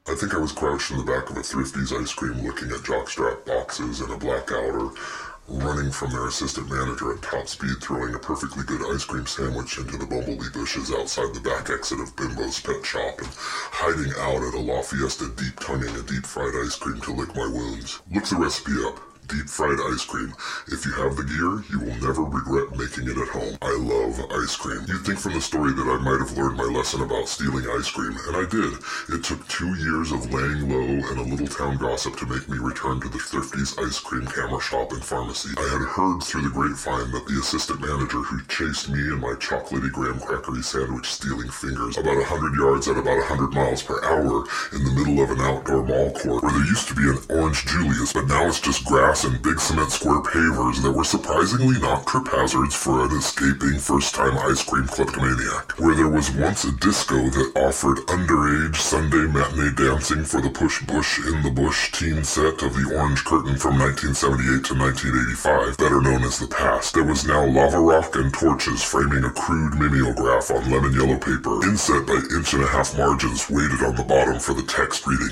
I think I was crouched in the back of a Thrifty's ice cream looking at jockstrap boxes in a black outer, running from their assistant manager at top speed, throwing a perfectly good ice cream sandwich into the bumblebee bushes outside the back exit of Bimbo's pet shop, and hiding out at a La Fiesta deep-tonguing a deep-fried ice cream to lick my wounds. Look the recipe up. Deep-fried ice cream. If you have the gear, you will never regret making it at home. I love ice cream. You'd think from the story that I might have learned my lesson about stealing ice cream, and I did. It took 2 years of laying low and a little town gossip to make me return to the Thrifty's ice cream camera shop and pharmacy. I had heard through the grapevine that the assistant manager who chased me and my chocolatey graham crackery sandwich stealing fingers about 100 yards at about 100 miles per hour in the middle of an outdoor mall court where there used to be an Orange Julius, but now it's just grass and big cement square pavers that were surprisingly not trip hazards for an escaping first-time ice cream kleptomaniac. Where there was once a disco that offered underage Sunday matinee dancing for the push-bush in the bush teen set of the Orange Curtain from 1978 to 1985, better known as the past. There was now lava rock and torches framing a crude mimeograph on lemon yellow paper, inset by inch-and-a-half margins weighted on the bottom for the text reading.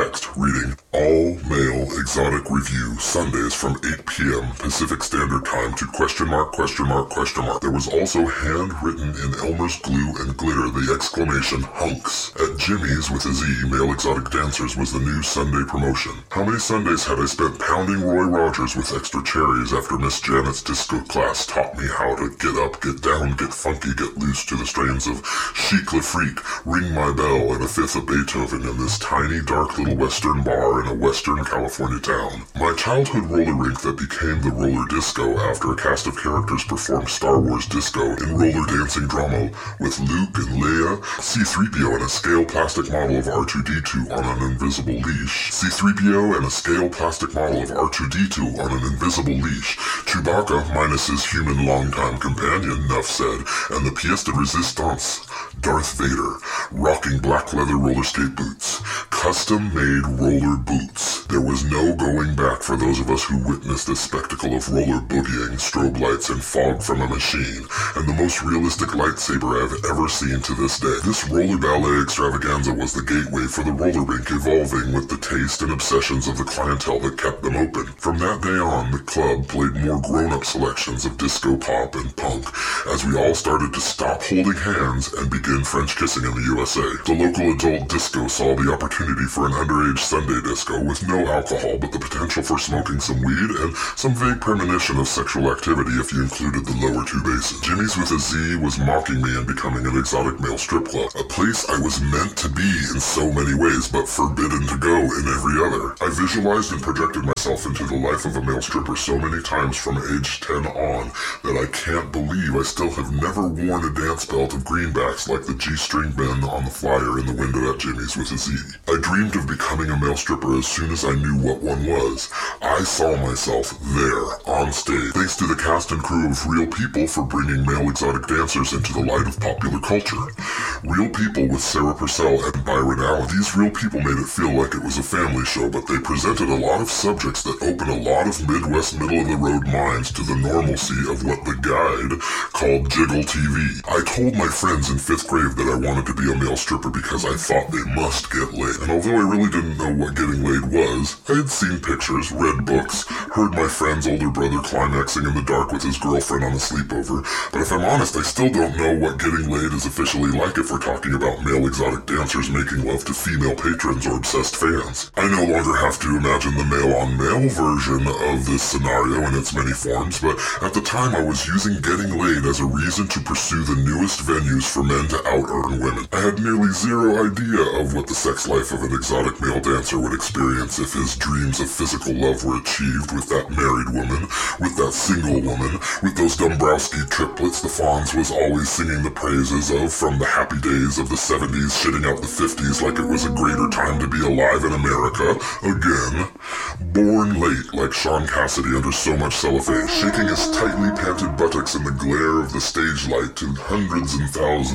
All Male Exotic Review, Sundays from 8 p.m. Pacific Standard Time to question mark. There was also handwritten in Elmer's glue and glitter the exclamation hunks. At Jimmy's with a Z, Male Exotic Dancers was the new Sunday promotion. How many Sundays had I spent pounding Roy Rogers with extra cherries after Miss Janet's disco class taught me how to get up, get down, get funky, get loose to the strains of Chic Le Freak, Ring My Bell, and a fifth of Beethoven in this tiny, dark little western bar in a western California town. My childhood roller rink that became the roller disco after a cast of characters performed Star Wars disco in roller dancing drama with Luke and Leia, C-3PO and a scale plastic model of R2-D2 on an invisible leash, C-3PO and a scale plastic model of R2-D2 on an invisible leash, Chewbacca minus his human longtime companion, Nuff said, and the pièce de résistance, Darth Vader, rocking black leather roller skate boots, custom-made roller boots. There was no going back for those of us who witnessed this spectacle of roller boogieing, strobe lights, and fog from a machine, and the most realistic lightsaber I've ever seen to this day. This roller ballet extravaganza was the gateway for the roller rink evolving with the taste and obsessions of the clientele that kept them open. From that day on, the club played more grown-up selections of disco pop and punk as we all started to stop holding hands and begin French kissing in the USA. The local adult disco saw the opportunity for an underage Sunday disco with no alcohol but the potential for smoking some weed and some vague premonition of sexual activity if you included the lower two bases. Jimmy's with a Z was mocking me and becoming an exotic male strip club, a place I was meant to be in so many ways but forbidden to go in every other. I visualized and projected myself into the life of a male stripper so many times from age 10 on that I can't believe I still have never worn a dance belt of greenbacks like the G-string men on the flyer in the window at Jimmy's with a Z. I dreamed of becoming a male stripper as soon as I knew what one was. I saw myself there, on stage, thanks to the cast and crew of Real People for bringing male exotic dancers into the light of popular culture. Real People with Sarah Purcell and Byron Allen. These Real People made it feel like it was a family show, but they presented a lot of subjects that open a lot of Midwest middle-of-the-road minds to the normalcy of what the guide called Jiggle TV. I told my friends in 5th grade that I wanted to be a male stripper because I thought they must get laid. And although I really didn't know what getting laid was, I had seen pictures, read books, heard my friend's older brother climaxing in the dark with his girlfriend on a sleepover, but if I'm honest, I still don't know what getting laid is officially like if we're talking about male exotic dancers making love to female patrons or obsessed fans. I no longer have to imagine the male-on-male version of this scenario in its many forms, but at the time I was using getting laid as a reason to pursue the newest venues for men to out-earn women. I had nearly zero idea of what the sex life of an exotic male dancer would experience if his dreams of physical love were achieved with that married woman, with that single woman, with those Dombrowski triplets the Fonz was always singing the praises of from the happy days of the 70s, shitting out the 50s like it was a greater time to be alive in America, again. Born late like Sean Cassidy under so much cellophane, shaking his tightly panted buttocks in the glare of the stage light to hundreds and thousands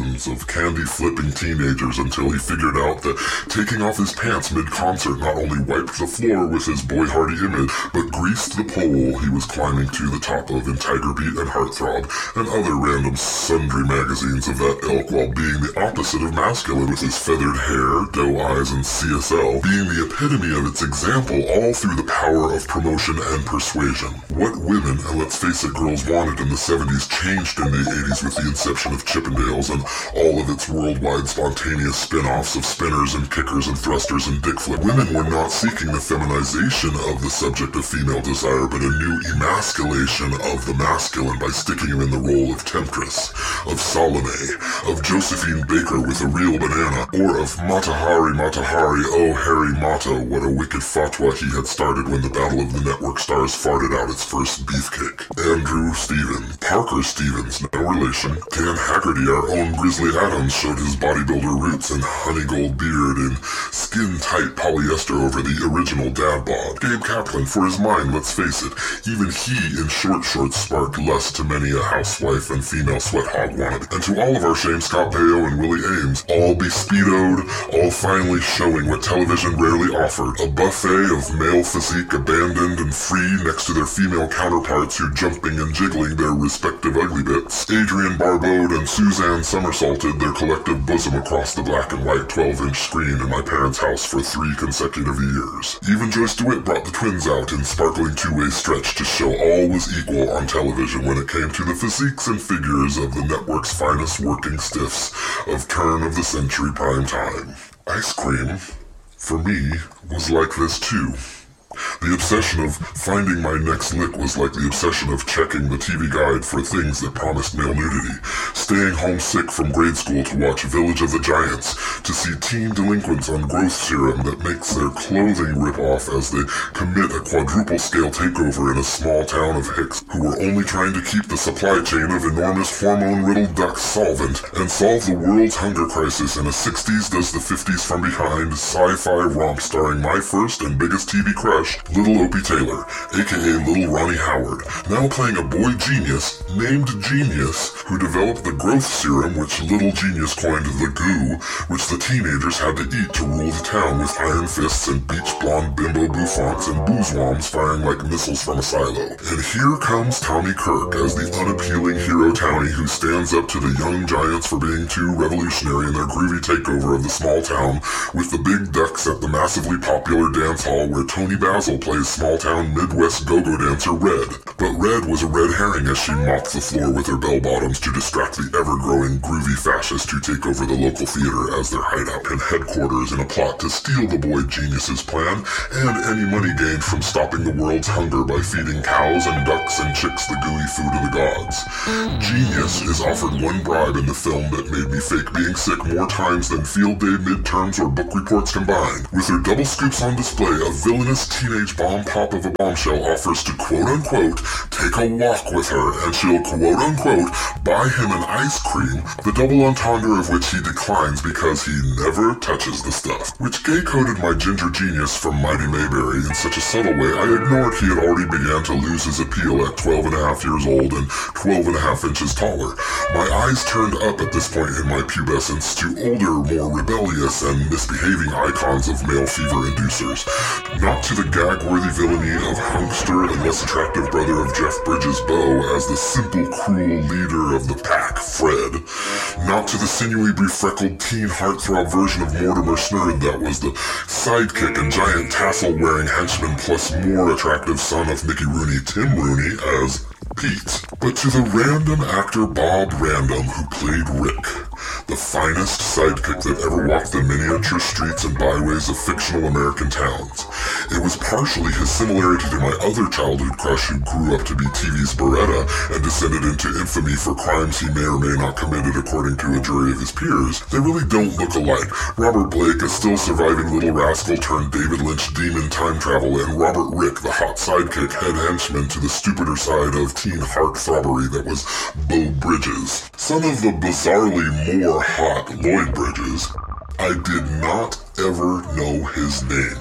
thousands of candy-flipping teenagers until he figured out that taking off his pants mid-concert not only wiped the floor with his Boy Hardy image, but greased the pole he was climbing to the top of in Tiger Beat and Heartthrob and other random sundry magazines of that ilk, while being the opposite of masculine with his feathered hair, doe eyes, and CSL, being the epitome of its example, all through the power of promotion and persuasion. What women, and let's face it, girls wanted in the 70s changed in the 80s with the inception of Chippendales and all of its worldwide spontaneous spin-offs of spinners and kickers and thrusters and dick flip. Women were not seeking the feminization of the subject of female desire, but a new emasculation of the masculine by sticking him in the role of temptress, of Salome, of Josephine Baker with a real banana, or of Matahari, oh Harry Mata, what a wicked fatwa he had started when the Battle of the Network Stars farted out its first beefcake. Andrew Stevens, Parker Stevens, no relation. Dan Haggerty, our own Grizzly Adams, showed his bodybuilder roots in honey gold beard and skin-tight polyester over the original dad bod. Gabe Kaplan, for his mind, let's face it, even he in short shorts sparked lust to many a housewife and female sweat hog wannabe. And to all of our shame, Scott Baio and Willie Ames, all be-speedoed, all finally showing what television rarely offered, a buffet of male physique abandoned and free next to their female counterparts who jumping and jiggling their respective ugly bits. Adrienne Barbeau and Suzanne somersaulted their collective bosom across the black and white 12-inch screen in my parents' house for 3 consecutive years. Even Joyce DeWitt brought the twins out in sparkling two-way stretch to show all was equal on television when it came to the physiques and figures of the network's finest working stiffs of turn-of-the-century prime time. Ice cream, for me, was like this too. The obsession of finding my next lick was like the obsession of checking the TV guide for things that promised male nudity, staying homesick from grade school to watch Village of the Giants, to see teen delinquents on growth serum that makes their clothing rip off as they commit a quadruple-scale takeover in a small town of hicks who were only trying to keep the supply chain of enormous hormone-riddled ducks solvent and solve the world's hunger crisis in a 60s does the 50s from behind sci-fi romp starring my first and biggest TV crush, Little Opie Taylor, aka Little Ronnie Howard, now playing a boy genius named Genius, who developed the growth serum which Little Genius coined the goo, which the teenagers had to eat to rule the town with iron fists and beach blonde bimbo bouffants and boozwoms firing like missiles from a silo. And here comes Tommy Kirk as the unappealing hero townie who stands up to the young giants for being too revolutionary in their groovy takeover of the small town with the big ducks at the massively popular dance hall where Tony Basil plays small-town Midwest go-go dancer Red. But Red was a red herring as she mopped the floor with her bell-bottoms to distract the ever-growing groovy fascists who take over the local theater as their hideout and headquarters in a plot to steal the boy genius's plan and any money gained from stopping the world's hunger by feeding cows and ducks and chicks the gooey food of the gods. Genius is offered one bribe in the film that made me fake being sick more times than field day midterms or book reports combined. With her double scoops on display, a villainous teenage bomb pop of a bombshell offers to quote-unquote take a walk with her and she'll quote-unquote buy him an ice cream, the double entendre of which he declines because he never touches the stuff. Which gay-coded my ginger genius from Mighty Mayberry in such a subtle way I ignored he had already began to lose his appeal at 12 and a half years old and 12 and a half inches taller. My eyes turned up at this point in my pubescence to older, more rebellious and misbehaving icons of male fever inducers. Not to the gag-worthy villainy of hunkster and less attractive brother of Jeff Bridges' beau as the simple, cruel leader of the pack, Fred. Not to the sinewy, befreckled teen heartthrob version of Mortimer Snurd that was the sidekick and giant tassel-wearing henchman plus more attractive son of Mickey Rooney, Tim Rooney, as Pete. But to the random actor Bob Random who played Rick, the finest sidekick that ever walked the miniature streets and byways of fictional American towns. It was partially his similarity to my other childhood crush who grew up to be TV's Beretta and descended into infamy for crimes he may or may not committed according to a jury of his peers. They really don't look alike. Robert Blake, a still surviving little rascal turned David Lynch demon time travel, and Robert Rick, the hot sidekick head henchman to the stupider side of teen heartthrobbery that was Beau Bridges. Son of the bizarrely more hot Lloyd Bridges, I did not ever know his name.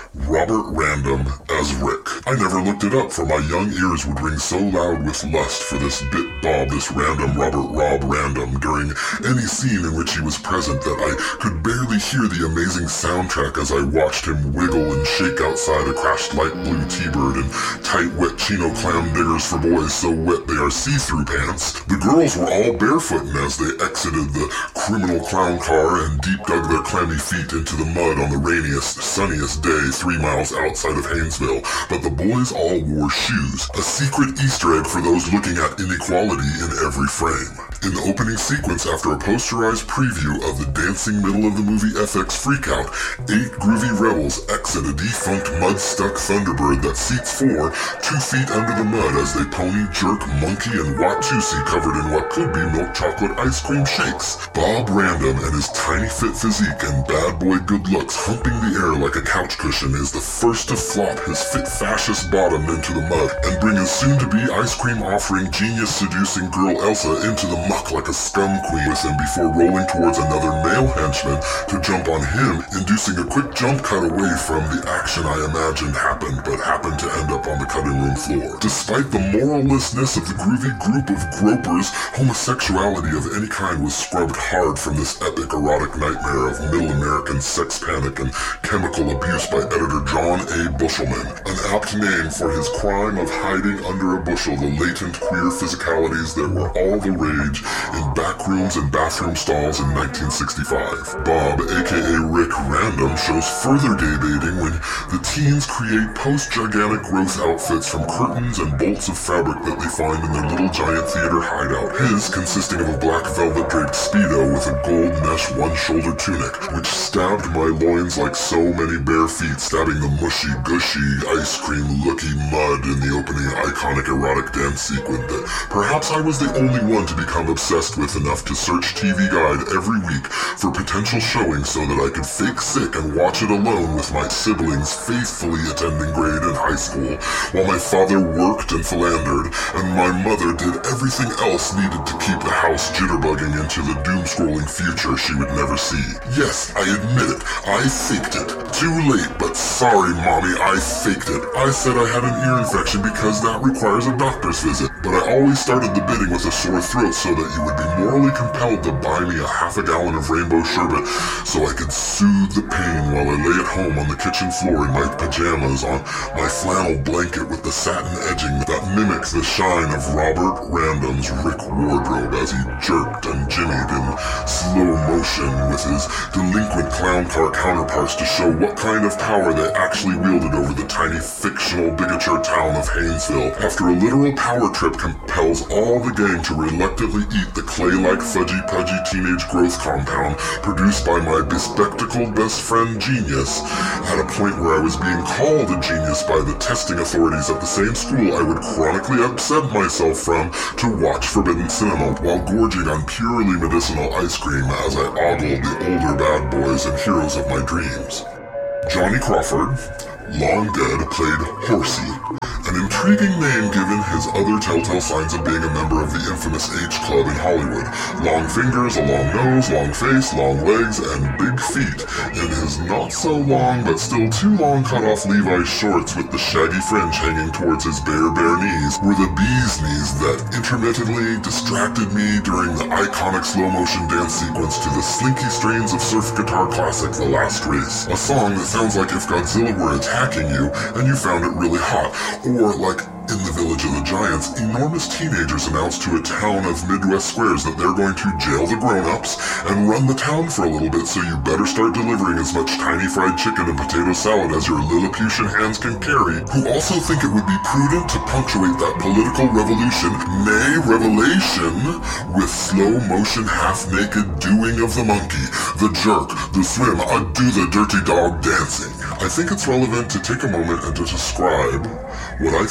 Robert Random as Rick. I never looked it up, for my young ears would ring so loud with lust for this bit Bob, this random Robert Rob Random, during any scene in which he was present, that I could barely hear the amazing soundtrack as I watched him wiggle and shake outside a crashed light blue T-Bird and tight wet chino clam diggers for boys so wet they are see-through pants. The girls were all barefooting as they exited the criminal clown car and deep dug their clammy feet into the mud on the rainiest, sunniest day 3 miles outside of Haynesville, but the boys all wore shoes, a secret Easter egg for those looking at inequality in every frame. In the opening sequence, after a posterized preview of the dancing middle of the movie FX Freakout, 8 groovy rebels exit a defunct mud-stuck Thunderbird that seats 4, 2 feet under the mud as they pony, jerk, monkey, and Watusi covered in what could be milk chocolate ice cream shakes. Bob Random and his tiny fit physique and bad boy good looks humping the air like a couch cushion is the first to flop his fit fascist bottom into the mud and bring his soon-to-be ice cream offering genius seducing girl Elsa into the muck like a scum queen with him before rolling towards another male henchman to jump on him, inducing a quick jump cut away from the action I imagined happened, but happened to end up on the cutting room floor. Despite the morallessness of the groovy group of gropers, homosexuality of any kind was scrubbed hard from this epic erotic nightmare of middle American sex panic and chemical abuse by editor John A. Bushelman, an apt name for his crime of hiding under a bushel the latent queer physicalities that were all the rage in back rooms and bathroom stalls in 1965. Bob, aka Rick Random, shows further gay baiting when the teens create post-gigantic growth outfits from curtains and bolts of fabric that they find in their little giant theater hideout. His consisting of a black velvet draped Speedo with a gold mesh one-shoulder tunic, which stabbed my loins like so many bare feet stabbing the mushy, gushy, ice cream looky mud in the opening iconic erotic dance sequence that perhaps I was the only one to become obsessed with enough to search TV Guide every week for potential showings so that I could fake sick and watch it alone with my siblings faithfully attending grade in high school, while my father worked and philandered, and my mother did everything else needed to keep the house jitterbugging into the doom-scrolling future she would never see. Yes, I admit it, I faked it. Too late, but sorry, Mommy, I faked it. I said I had an ear infection because that requires a doctor's visit, but I always started the bidding with a sore throat so that you would be morally compelled to buy me a half a gallon of rainbow sherbet so I could soothe the pain while I lay at home on the kitchen floor in my pajamas on my flannel blanket with the satin edging that mimicked the shine of Robert Random's Rick wardrobe as he jerked and jimmied in slow motion with his delinquent clown car counterparts to show what kind of power they actually wielded over the tiny fictional bigature town of Haynesville. After a literal power trip compels all the gang to reluctantly eat the clay-like fudgy-pudgy teenage growth compound produced by my bespectacled best friend Genius, at a point where I was being called a genius by the testing authorities at the same school I would chronically absent myself from to watch Forbidden Cinema while gorging on purely medicinal ice cream as I ogled the older bad boys and heroes of my dreams. Johnny Crawford, long dead, played Horsey, an intriguing name given his other telltale signs of being a member of the infamous H Club in Hollywood. Long fingers, a long nose, long face, long legs, and big feet. In his not-so-long but still too long cut-off Levi's shorts with the shaggy fringe hanging towards his bare knees were the bee's knees that intermittently distracted me during the iconic slow-motion dance sequence to the slinky strains of surf guitar classic The Last Race. A song that sounds like if Godzilla were attacking you and you found it really hot, or like in the Village of the Giants, enormous teenagers announce to a town of Midwest squares that they're going to jail the grown-ups and run the town for a little bit, so you better start delivering as much tiny fried chicken and potato salad as your Lilliputian hands can carry, who also think it would be prudent to punctuate that political revolution, nay revelation, with slow-motion half-naked doing of the monkey, the jerk, the swim, do the dirty dog dancing. I think it's relevant to take a moment and to describe what I think is the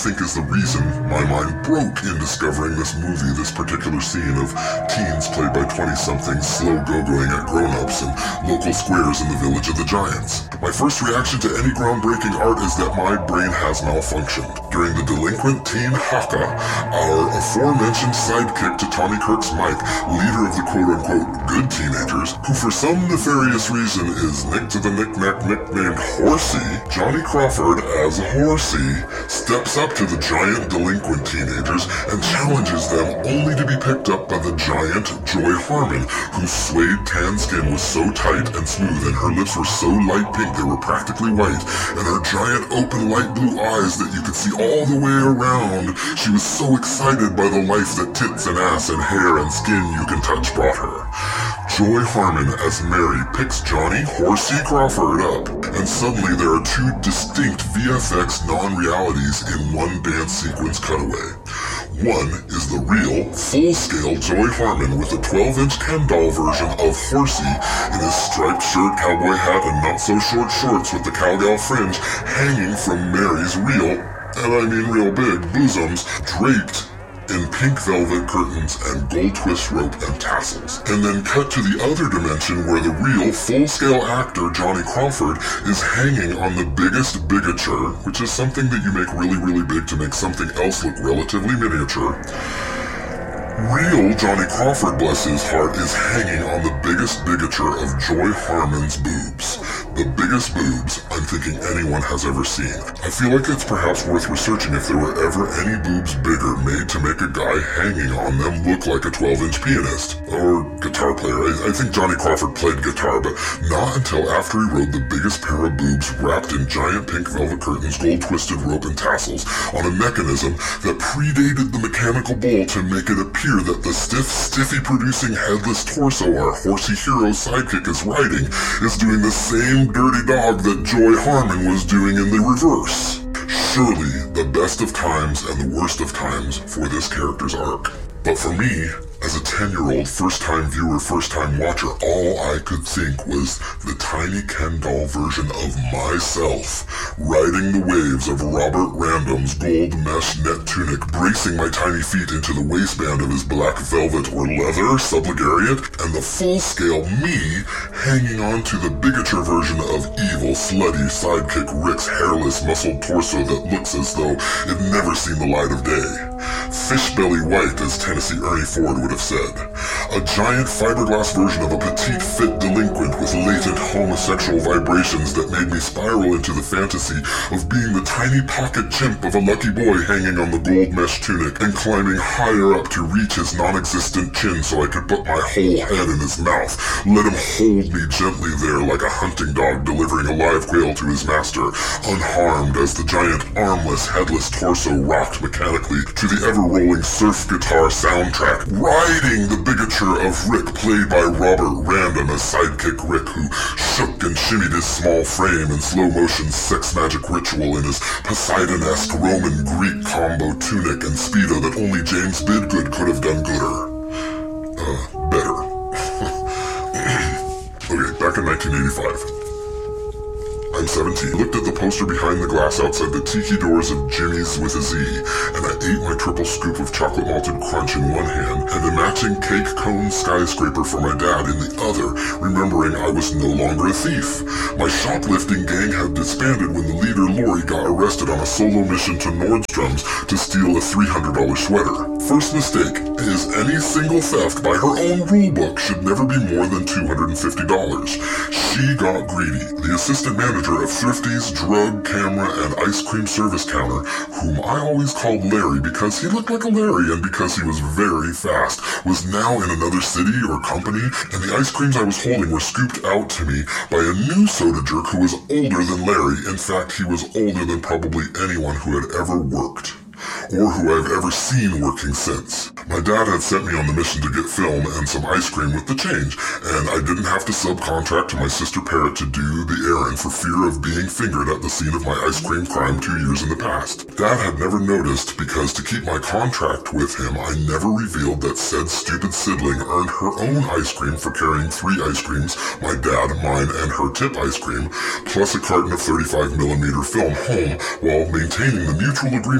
reason my mind broke in discovering this movie, this particular scene of teens played by 20-somethings slow go-going at grown-ups in local squares in the Village of the Giants. My first reaction to any groundbreaking art is that my brain has malfunctioned. During the delinquent teen Haka, our aforementioned sidekick to Tommy Kirk's Mike, leader of the quote-unquote good teenagers, who for some nefarious reason is Nick to the Knick-Knack nicknamed Horsey, Johnny Crawford as Horsey steps up to the giant delinquent teenagers and challenges them only to be picked up by the giant Joy Harmon, whose suede tan skin was so tight and smooth and her lips were so light pink they were practically white, and her giant open light blue eyes that you could see all the way around. She was so excited by the life that tits and ass and hair and skin you can touch brought her. Joy Harmon as Mary picks Johnny Horsey Crawford up, and suddenly there are two distinct VFX non-realities in one dance sequence cutaway. One is the real, full-scale Joy Harmon with a 12-inch Ken doll version of Horsey in his striped shirt, cowboy hat, and not-so-short shorts with the cowgirl fringe hanging from Mary's real, and I mean real big, bosoms draped in pink velvet curtains and gold twist rope and tassels. And then cut to the other dimension where the real full-scale actor Johnny Crawford is hanging on the biggest bigature, which is something that you make really, really big to make something else look relatively miniature. Real Johnny Crawford, bless his heart, is hanging on the biggest bigature of Joy Harmon's boobs. The biggest boobs I'm thinking anyone has ever seen. I feel like it's perhaps worth researching if there were ever any boobs bigger made to make a guy hanging on them look like a 12-inch pianist. Or guitar player. I think Johnny Crawford played guitar, but not until after he rode the biggest pair of boobs wrapped in giant pink velvet curtains, gold-twisted rope, and tassels on a mechanism that predated the mechanical bull to make it appear that the stiffy-producing headless torso our horsey hero sidekick is riding is doing the same dirty dog that Joy Harmon was doing in the reverse. Surely the best of times and the worst of times for this character's arc. But for me, as a 10-year-old first-time viewer, first-time watcher, all I could think was the tiny Ken doll version of myself, riding the waves of Robert Random's gold mesh net tunic, bracing my tiny feet into the waistband of his black velvet or leather subligariat, and the full-scale me hanging on to the bigature version of evil, slutty sidekick Rick's hairless, muscled torso that looks as though it'd never seen the light of day. Fish belly white, as Tennessee Ernie Ford would have said. A giant fiberglass version of a petite fit delinquent with latent homosexual vibrations that made me spiral into the fantasy of being the tiny pocket chimp of a lucky boy hanging on the gold mesh tunic and climbing higher up to reach his non-existent chin so I could put my whole head in his mouth, let him hold me gently there like a hunting dog delivering a live quail to his master, unharmed as the giant armless, headless torso rocked mechanically to the ever-rolling surf guitar soundtrack, riding the bigature of Rick played by Robert Random as sidekick Rick, who shook and shimmied his small frame in slow-motion sex magic ritual in his Poseidon-esque Roman Greek combo tunic and speedo that only James Bidgood could have done gooder. Better. Okay, back in 1985. I'm 17. I looked at the poster behind the glass outside the tiki doors of Jimmy's with a Z, and I ate my triple scoop of chocolate malted crunch in one hand and a matching cake cone skyscraper for my dad in the other, remembering I was no longer a thief. My shoplifting gang had disbanded when the leader Lori got arrested on a solo mission to Nordstrom's to steal a $300 sweater. First mistake is any single theft by her own rulebook should never be more than $250. She got greedy. The assistant manager of Thrifty's drug, camera, and ice cream service counter, whom I always called Larry because he looked like a Larry and because he was very fast, was now in another city or company, and the ice creams I was holding were scooped out to me by a new soda jerk who was older than Larry. In fact, he was older than probably anyone who had ever worked, or who I've ever seen working since. My dad had sent me on the mission to get film and some ice cream with the change, and I didn't have to subcontract to my sister Parrot to do the errand for fear of being fingered at the scene of my ice cream crime 2 years in the past. Dad had never noticed because to keep my contract with him, I never revealed that said stupid sibling earned her own ice cream for carrying 3 ice creams, my dad, mine, and her tip ice cream, plus a carton of 35mm film home while maintaining the mutual agreement that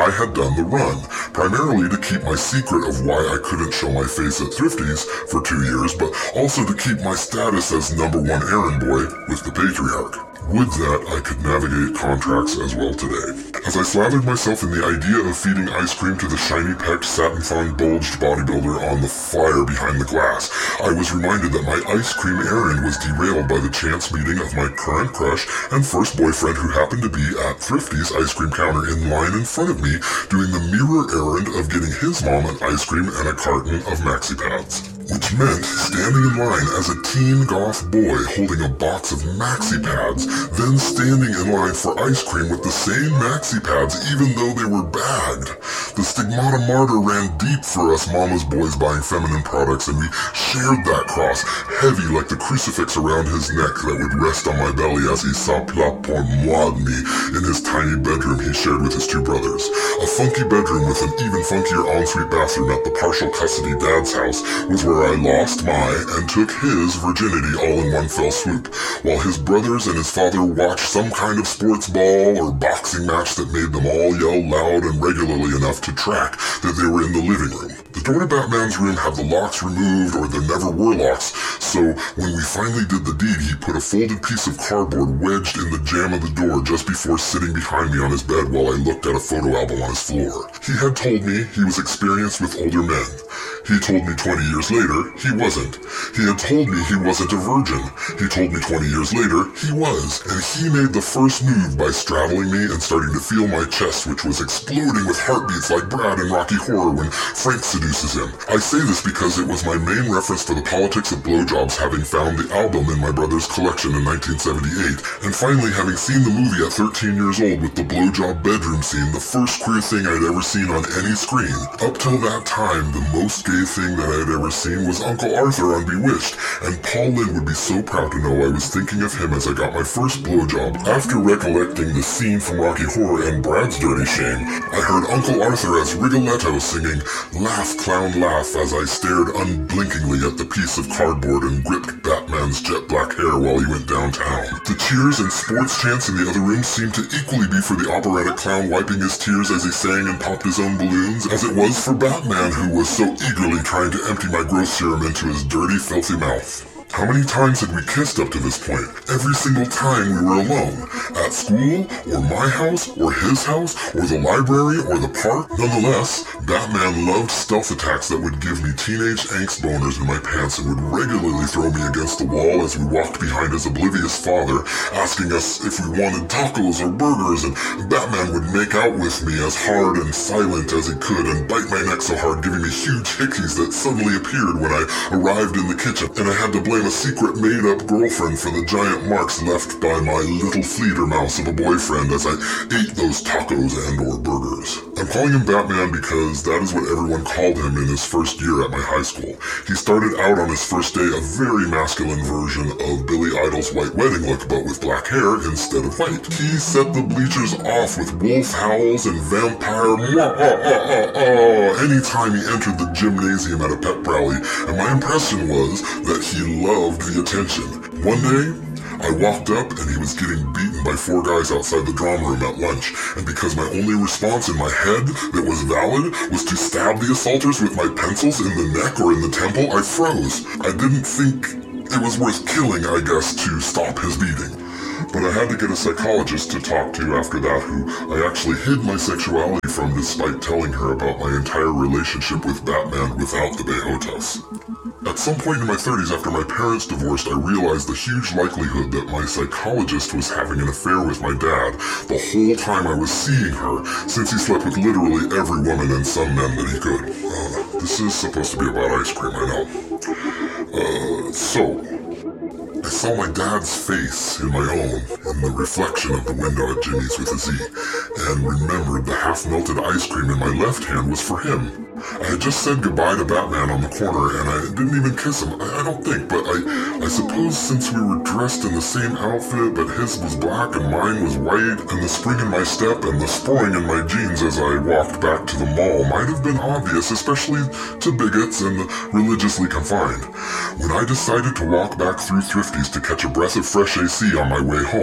I had done the run, primarily to keep my secret of why I couldn't show my face at Thrifty's for 2 years, but also to keep my status as #1 errand boy with the patriarch. Would that I could navigate contracts as well today. As I slathered myself in the idea of feeding ice cream to the shiny-pecked, satin-thonged, bulged bodybuilder on the fire behind the glass, I was reminded that my ice cream errand was derailed by the chance meeting of my current crush and first boyfriend, who happened to be at Thrifty's ice cream counter in line in front of me, doing the mirror errand of getting his mom an ice cream and a carton of Maxi Pads. Which meant standing in line as a teen goth boy holding a box of Maxi Pads, then standing in line for ice cream with the same Maxi Pads even though they were bagged. The stigmata mater ran deep for us mama's boys buying feminine products, and we shared that cross, heavy like the crucifix around his neck that would rest on my belly as he s'appela pour moi de me in his tiny bedroom he shared with his 2 brothers. A funky bedroom with an even funkier ensuite bathroom at the partial custody dad's house was where I lost my and took his virginity all in one fell swoop, while his brothers and his father watched some kind of sports ball or boxing match that made them all yell loud and regularly enough to track that they were in the living room. The door to Batman's room had the locks removed, or there never were locks, so when we finally did the deed, he put a folded piece of cardboard wedged in the jamb of the door just before sitting behind me on his bed while I looked at a photo album on his floor. He had told me he was experienced with older men. He told me 20 years later he wasn't. He had told me he wasn't a virgin. He told me 20 years later he was. And he made the first move by straddling me and starting to feel my chest, which was exploding with heartbeats like Brad in Rocky Horror when Frank seduces him. I say this because it was my main reference for the politics of blowjobs, having found the album in my brother's collection in 1978, and finally having seen the movie at 13 years old with the blowjob bedroom scene, the first queer thing I'd ever seen on any screen. Up till that time, the most gay thing that I had ever seen was Uncle Arthur on Bewitched, and Paul Lynde would be so proud to know I was thinking of him as I got my first blowjob. After recollecting the scene from Rocky Horror and Brad's Dirty Shame, I heard Uncle Arthur as Rigoletto singing "Laugh, Clown, Laugh" as I stared unblinkingly at the piece of cardboard and gripped Batman's jet black hair while he went downtown. The cheers and sports chants in the other room seemed to equally be for the operatic clown wiping his tears as he sang and popped his own balloons, as it was for Batman, who was so eagerly trying to empty my growth serum into his dirty, filthy mouth. How many times had we kissed up to this point? Every single time we were alone. At school, or my house, or his house, or the library, or the park. Nonetheless, Batman loved stealth attacks that would give me teenage angst boners in my pants and would regularly throw me against the wall as we walked behind his oblivious father, asking us if we wanted tacos or burgers, and Batman would make out with me as hard and silent as he could and bite my neck so hard, giving me huge hickeys that suddenly appeared when I arrived in the kitchen, and I had to blame a secret made-up girlfriend for the giant marks left by my little fleeter mouse of a boyfriend as I ate those tacos and or burgers. I'm calling him Batman because that is what everyone called him in his first year at my high school. He started out on his first day a very masculine version of Billy Idol's White Wedding look, but with black hair instead of white. He set the bleachers off with wolf howls and vampire anytime he entered the gymnasium at a pep rally, and my impression was that he loved the attention. One day, I walked up and he was getting beaten by 4 guys outside the drama room at lunch, and because my only response in my head that was valid was to stab the assaulters with my pencils in the neck or in the temple, I froze. I didn't think it was worth killing, I guess, to stop his beating. But I had to get a psychologist to talk to after that, who I actually hid my sexuality from despite telling her about my entire relationship with Batman without the Bejotas. At some point in my 30s, after my parents divorced, I realized the huge likelihood that my psychologist was having an affair with my dad the whole time I was seeing her, since he slept with literally every woman and some men that he could. This is supposed to be about ice cream, I know. I saw my dad's face in my own in the reflection of the window at Jimmy's with a Z, and remembered the half-melted ice cream in my left hand was for him. I had just said goodbye to Batman on the corner, and I didn't even kiss him, I don't think, but I suppose since we were dressed in the same outfit, but his was black and mine was white, and the spring in my step and the spring in my jeans as I walked back to the mall might have been obvious, especially to bigots and the religiously confined. When I decided to walk back through Thrifty's to catch a breath of fresh AC on my way home,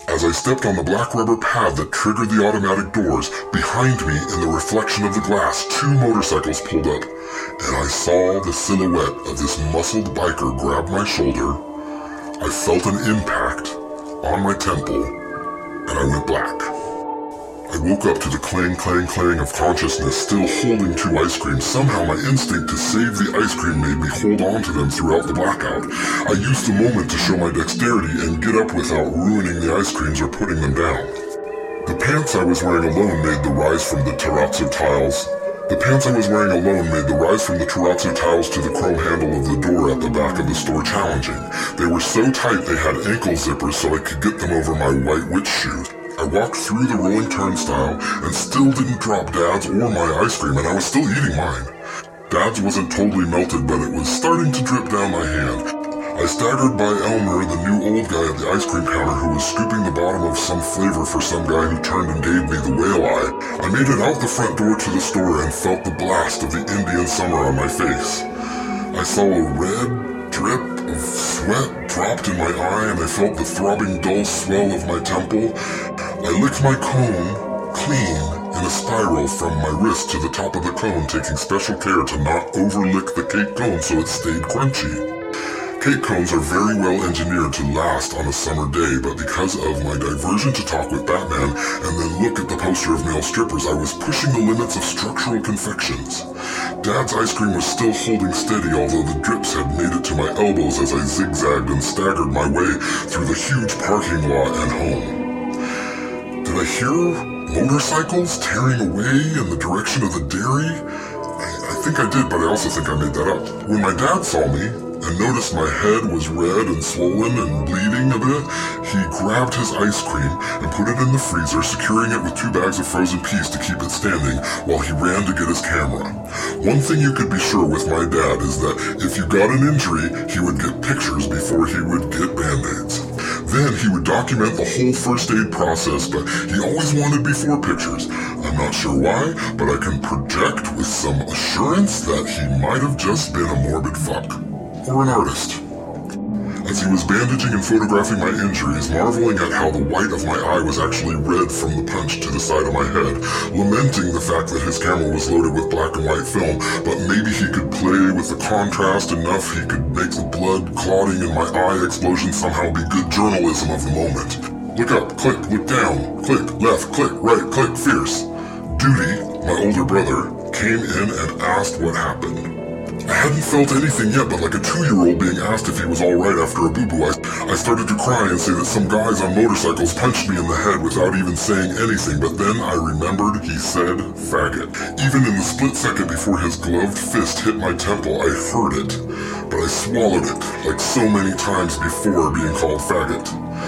As I stepped on the black rubber pad that triggered the automatic doors, behind me in the reflection of the glass, 2 motorcycles pulled up, and I saw the silhouette of this muscled biker grab my shoulder. I felt an impact on my temple, and I went black. I woke up to the clang, clang, clang of consciousness, still holding 2 ice creams. Somehow my instinct to save the ice cream made me hold on to them throughout the blackout. I used the moment to show my dexterity and get up without ruining the ice creams or putting them down. The pants I was wearing alone made the rise from the terrazzo tiles. The pants I was wearing alone made the rise from the terrazzo tiles to the chrome handle of the door at the back of the store challenging. They were so tight they had ankle zippers so I could get them over my white witch shoes. I walked through the rolling turnstile and still didn't drop Dad's or my ice cream, and I was still eating mine. Dad's wasn't totally melted, but it was starting to drip down my hand. I staggered by Elmer, the new old guy at the ice cream counter who was scooping the bottom of some flavor for some guy who turned and gave me the whale eye. I made it out the front door to the store and felt the blast of the Indian summer on my face. I saw a red drip of sweat dropped in my eye, and I felt the throbbing dull swell of my temple. I licked my cone clean in a spiral from my wrist to the top of the cone, taking special care to not overlick the cake cone so it stayed crunchy. Cake cones are very well engineered to last on a summer day, but because of my diversion to talk with Batman and then look at the poster of male strippers, I was pushing the limits of structural confections. Dad's ice cream was still holding steady, although the drips had made it to my elbows as I zigzagged and staggered my way through the huge parking lot and home. Did I hear motorcycles tearing away in the direction of the dairy? I think I did, but I also think I made that up. When my dad saw me and noticed my head was red and swollen and bleeding a bit, he grabbed his ice cream and put it in the freezer, securing it with 2 bags of frozen peas to keep it standing while he ran to get his camera. One thing you could be sure with my dad is that if you got an injury, he would get pictures before he would get Band-Aids. Then he would document the whole first aid process, but he always wanted before pictures. I'm not sure why, but I can project with some assurance that he might have just been a morbid fuck. Or an artist. As he was bandaging and photographing my injuries, marveling at how the white of my eye was actually red from the punch to the side of my head, lamenting the fact that his camera was loaded with black and white film, but maybe he could play with the contrast enough he could make the blood clotting in my eye explosion somehow be good journalism of the moment. Look up, click, look down, click, left, click, right, click, fierce. Duty, my older brother, came in and asked what happened. I hadn't felt anything yet, but like a 2-year-old being asked if he was alright after a boo-boo, I started to cry and say that some guys on motorcycles punched me in the head without even saying anything, but then I remembered he said faggot. Even in the split second before his gloved fist hit my temple, I heard it, but I swallowed it, like so many times before being called faggot.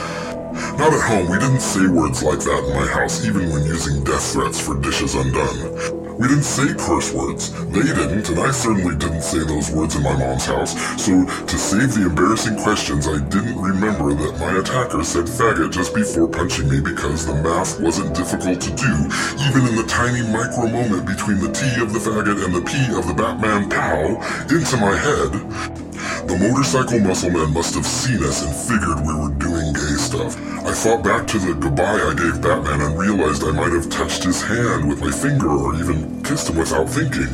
Not at home, we didn't say words like that in my house, even when using death threats for dishes undone. We didn't say curse words. They didn't, and I certainly didn't say those words in my mom's house, so to save the embarrassing questions, I didn't remember that my attacker said faggot just before punching me because the math wasn't difficult to do, even in the tiny micro moment between the T of the faggot and the P of the Batman pow into my head. The motorcycle muscle man must have seen us and figured we were doing gay stuff. I thought back to the goodbye I gave Batman and realized I might have touched his hand with my finger or even kissed him without thinking.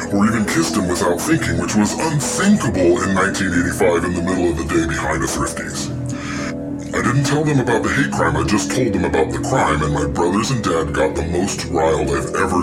Which was unthinkable in 1985 in the middle of the day behind a Thrifties. I didn't tell them about the hate crime, I just told them about the crime, and my brothers and dad got the most riled I've ever